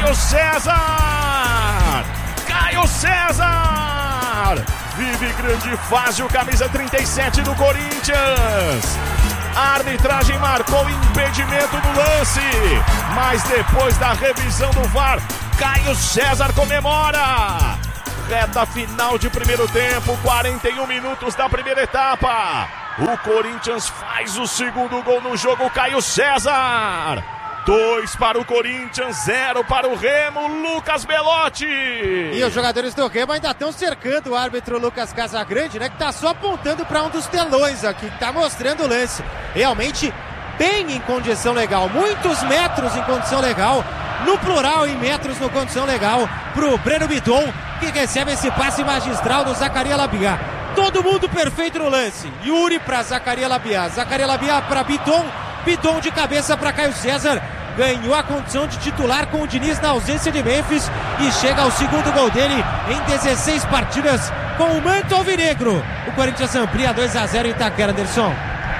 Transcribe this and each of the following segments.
Caio César! Caio César! Vive grande fase o camisa 37 do Corinthians. A arbitragem marcou impedimento no lance, mas depois da revisão do VAR, Caio César comemora. Reta final de primeiro tempo, 41 minutos da primeira etapa. O Corinthians faz o segundo gol no jogo, Caio César. 2 para o Corinthians, 0 para o Remo, Lucas Belotti. E os jogadores do Remo ainda estão cercando o árbitro Lucas Casagrande, né? Que tá só apontando para um dos telões aqui, que tá mostrando o lance. Realmente bem em condição legal, muitos metros em condição legal, no plural em metros no condição legal, pro Breno Bidon, que recebe esse passe magistral do Zacaria Labiá. Todo mundo perfeito no lance. Yuri para Zacaria Labiá, Zacaria Labiá para Bidon, Bidon de cabeça para Caio César. Ganhou a condição de titular com o Diniz na ausência de Memphis e chega ao segundo gol dele em 16 partidas com o manto alvinegro. O Corinthians amplia 2-0 em Itaquera, Anderson.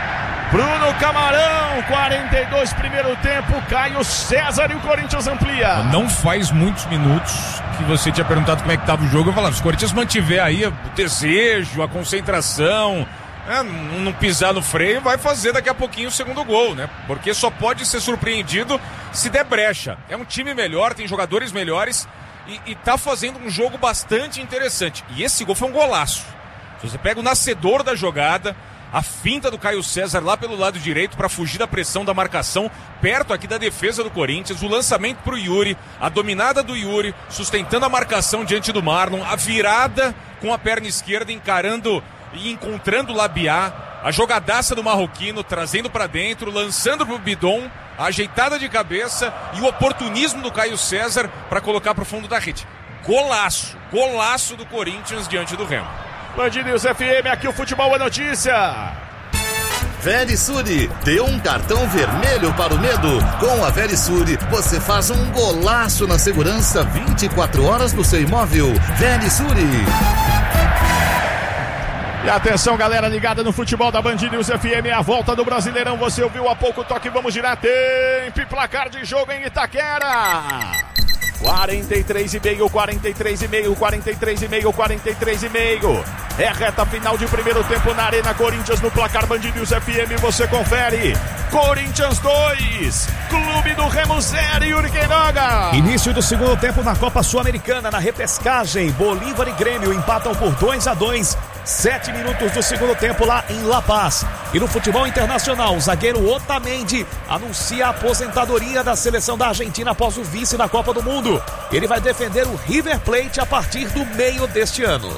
Bruno Camarão, 42 primeiro tempo, Caio César e o Corinthians amplia. Não faz muitos minutos que você tinha perguntado como é que estava o jogo. Eu falava, se o Corinthians mantiver aí o desejo, a concentração, não pisar no freio, vai fazer daqui a pouquinho o segundo gol, né? Porque só pode ser surpreendido se der brecha. É um time melhor, tem jogadores melhores e tá fazendo um jogo bastante interessante. E esse gol foi um golaço. Se você pega o nascedor da jogada, a finta do Caio César lá pelo lado direito para fugir da pressão da marcação, perto aqui da defesa do Corinthians, o lançamento pro Yuri, a dominada do Yuri, sustentando a marcação diante do Marlon, a virada com a perna esquerda encarando e encontrando o Labiá, a jogadaça do marroquino, trazendo para dentro, lançando pro Bidon, a ajeitada de cabeça e o oportunismo do Caio César para colocar pro fundo da rede. Golaço do Corinthians diante do Remo. Band News FM, aqui o futebol é notícia. Verisure, dê um cartão vermelho para o medo. Com a Verisure, você faz um golaço na segurança 24 horas do seu imóvel. Verisure. E atenção, galera ligada no futebol da Band News FM, a volta do Brasileirão, você ouviu há pouco o toque, vamos girar tempo e placar de jogo em Itaquera. 43,5, 43,5, 43,5, 43,5. É a reta final de primeiro tempo na Arena Corinthians, no placar Band News FM, você confere. Corinthians 2, Clube do Remo 0, Yuri Queiroga. Início do segundo tempo na Copa Sul-Americana, na repescagem, Bolívar e Grêmio empatam por 2-2. 7 minutos do segundo tempo lá em La Paz. E no futebol internacional, o zagueiro Otamendi anuncia a aposentadoria da seleção da Argentina após o vice na Copa do Mundo. Ele vai defender o River Plate a partir do meio deste ano.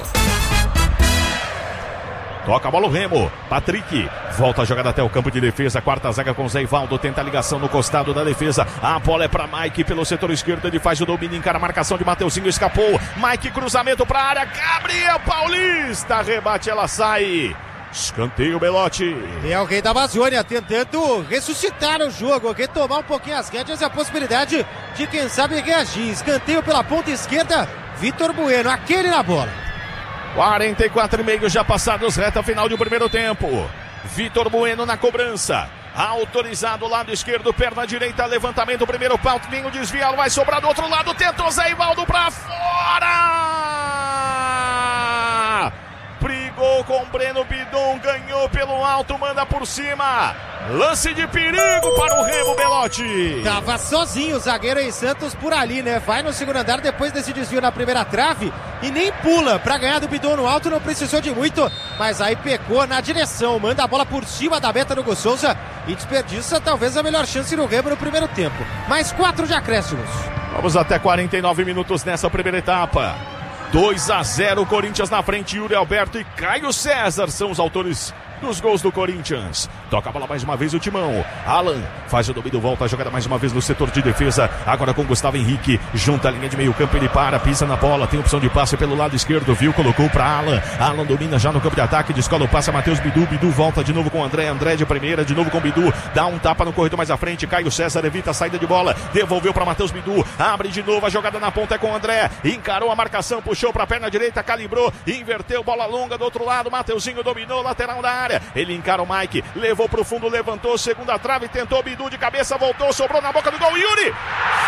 Toca a bola o Remo, Patrick, volta a jogada até o campo de defesa, quarta zaga com Zé Ivaldo, tenta a ligação no costado da defesa, a bola é para Mike pelo setor esquerdo, ele faz o domínio, encara a marcação de Mateuzinho, escapou, Mike cruzamento para a área, Gabriel Paulista, rebate, ela sai, escanteio Belotti. É o rei da Amazônia tentando ressuscitar o jogo, retomar um pouquinho as rédeas e a possibilidade de quem sabe reagir, escanteio pela ponta esquerda, Vitor Bueno, aquele na bola. 44,5 já passados, reta final de primeiro tempo. Vitor Bueno na cobrança. Autorizado, lado esquerdo, perna direita, levantamento, primeiro pau, vem o desvio, vai sobrar do outro lado, tentou Zé Ivaldo pra fora! Brigou com Breno Bidon, ganhou pelo alto, manda por cima. Lance de perigo para o Remo, Belotti. Tava sozinho o zagueiro em Santos por ali, né? Vai no segundo andar depois desse desvio na primeira trave e nem pula pra ganhar do Bidon no alto, não precisou de muito, mas aí pecou na direção, manda a bola por cima da meta do Hugo Souza e desperdiça talvez a melhor chance no Remo no primeiro tempo. Mais 4 de acréscimos. Vamos até 49 minutos nessa primeira etapa. 2-0, Corinthians na frente, Yuri Alberto e Caio César são os autores dos gols do Corinthians. Toca a bola mais uma vez o Timão. Alan faz o domínio, volta a jogada mais uma vez no setor de defesa. Agora com Gustavo Henrique, junta a linha de meio campo, ele para, pisa na bola, tem opção de passe pelo lado esquerdo, viu, colocou para Alan. Alan domina já no campo de ataque, descola o passe a Matheus Bidu, Bidu volta de novo com André, André de primeira, de novo com Bidu, dá um tapa no corredor mais à frente, Caio César evita a saída de bola, devolveu para Matheus Bidu, abre de novo, a jogada na ponta é com André, encarou a marcação, puxou para a perna direita, calibrou, inverteu, bola longa do outro lado, Mateuzinho dominou, lateral da área, ele encara o Mike, levou pro fundo, levantou, segunda trave, tentou Bidu de cabeça, voltou, sobrou na boca do gol, Yuri!